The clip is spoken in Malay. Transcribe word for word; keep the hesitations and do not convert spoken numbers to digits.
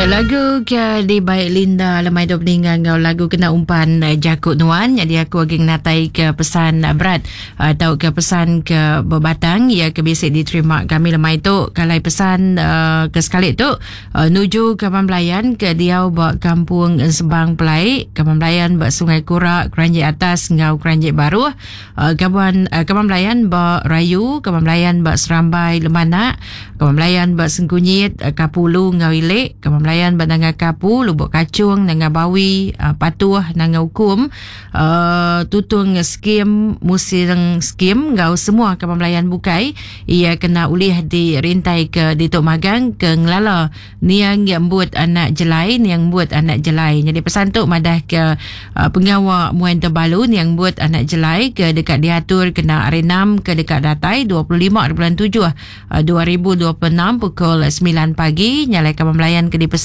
Lagu ke di baik Linda lemai do peninggal ngau lagu kena umpan uh, Jakut Nuan. Jadi aku ageng natai ke pesan uh, berat atau uh, ke pesan ke berbatang ya ke biasa diterima kami lemai tu kalai pesan uh, ke sekali tu uh, nuju ke Pembelayan ke Diau bawa kampung Sembang Pelai ke Pembelayan bawa Sungai Kurak Keranjit Atas ngau Keranjit Baru uh, kabuan uh, ke Pembelayan bawa Rayu ke Pembelayan bawa Serambai Lemana ke Pembelayan bawa Sengkunyit uh, Kapulu ngau Ilik ke Pembelayan Bandanga Kapu, Lubuk Kacung, Nanga Bawi, uh, Patuh, Nanga Hukum, uh, Tutung Skim, Musireng Skim, ngau semua ke Pembelayan Bukai. Ia kena ulih di rintai ke di Tok Magang ke Ngelala. Niang yang buat anak jelai, niang buat anak jelai. Jadi pesan tu madah ke uh, pengawal Muan Terbalu, niang buat anak jelai ke dekat diatur kena hari enam ke dekat Datai dua puluh lima bulan tujuh uh, dua ribu dua puluh enam pukul sembilan pagi. Nyalai ke Pembelayan ke di pesan